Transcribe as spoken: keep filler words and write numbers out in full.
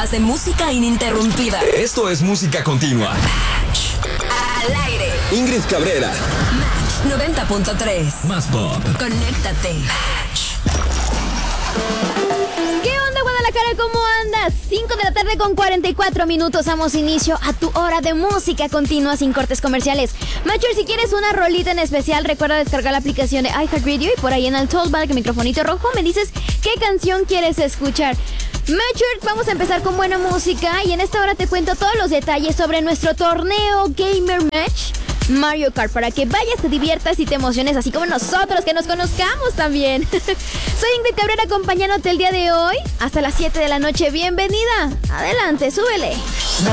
horas de música ininterrumpida. Esto es música continua. Al aire. Ingrid Cabrera. Match noventa punto tres. Más pop. Conéctate. ¿Qué onda, Guadalajara? ¿Cómo andas? cinco de la tarde con cuarenta y cuatro minutos. Damos inicio a tu hora de música continua sin cortes comerciales. Matcher, si quieres una rolita en especial, recuerda descargar la aplicación de iHeartRadio y por ahí en el toolbar, el microfonito rojo, me dices qué canción quieres escuchar. Matcher, vamos a empezar con buena música y en esta hora te cuento todos los detalles sobre nuestro torneo Gamer Match Mario Kart, para que vayas, te diviertas y te emociones, así como nosotros, que nos conozcamos también. Soy Ingrid Cabrera, acompañándote el día de hoy hasta las siete de la noche. Bienvenida. Adelante, súbele.